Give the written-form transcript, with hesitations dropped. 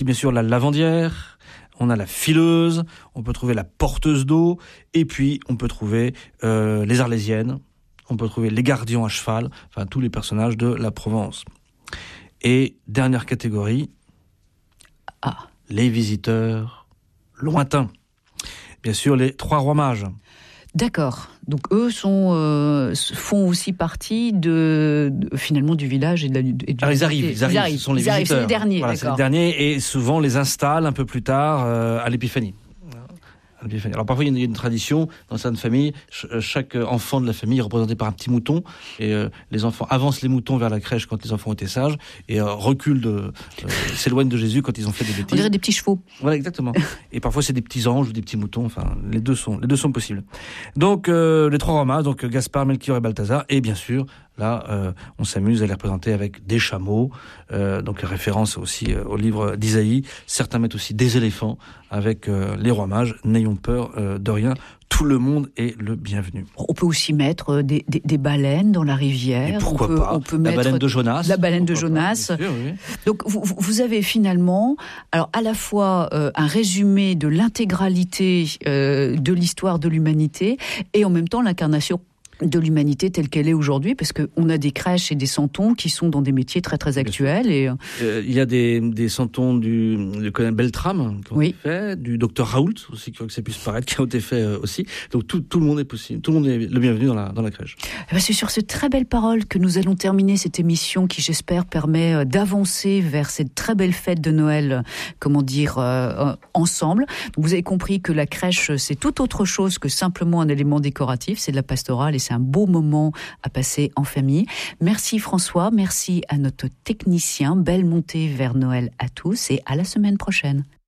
Bien sûr, la lavandière, on a la fileuse, on peut trouver la porteuse d'eau, et puis on peut trouver les arlésiennes, on peut trouver les gardiens à cheval, enfin tous les personnages de la Provence. Et dernière catégorie, les visiteurs lointains. Bien sûr, les 3 rois mages. D'accord. Donc eux font aussi partie finalement du village et du. Alors ils arrivent. Ce sont les visiteurs. C'est les derniers. Voilà, d'accord. C'est les derniers et souvent les installent un peu plus tard à l'Épiphanie. Alors parfois il y a une tradition dans certaines familles, chaque enfant de la famille est représenté par un petit mouton et les enfants avancent les moutons vers la crèche quand les enfants ont été sages et reculent s'éloignent de Jésus quand ils ont fait des bêtises. On dirait des petits chevaux. Voilà, exactement. Et parfois c'est des petits anges ou des petits moutons, enfin les deux sont possibles. Donc les 3 rois mages, donc Gaspard, Melchior et Balthazar, et bien sûr là on s'amuse à les représenter avec des chameaux, donc référence aussi au livre d'Isaïe. Certains mettent aussi des éléphants avec les rois mages. N'ayons peur de rien, tout le monde est le bienvenu. On peut aussi mettre des baleines dans la rivière. Et pourquoi pas, on peut la mettre baleine de Jonas. La baleine de Jonas. Bien sûr, oui. Donc vous avez finalement, alors à la fois un résumé de l'intégralité de l'histoire de l'humanité et en même temps l'incarnation de l'humanité telle qu'elle est aujourd'hui, parce qu'on a des crèches et des santons qui sont dans des métiers très très actuels. Et il y a des santons du colonel Beltrame qui ont été faits, du docteur Raoult aussi, que ça puisse paraître, qui ont été faits aussi. Donc tout le monde est possible, tout le monde est le bienvenu dans la crèche. C'est sur ces très belles paroles que nous allons terminer cette émission qui, j'espère, permet d'avancer vers cette très belle fête de Noël, ensemble. Donc, vous avez compris que la crèche, c'est tout autre chose que simplement un élément décoratif, c'est de la pastorale et c'est un beau moment à passer en famille. Merci François, merci à notre technicien. Belle montée vers Noël à tous et à la semaine prochaine.